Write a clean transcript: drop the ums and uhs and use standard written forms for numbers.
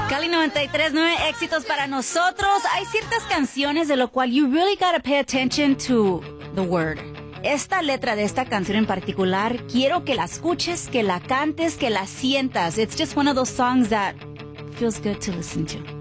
Cali 93.9, éxitos para nosotros. Hay ciertas canciones de lo cual you really gotta pay attention to the word. Esta letra de esta canción en particular, quiero que la escuches, que la cantes, que la sientas. It's just one of those songs that feels good to listen to.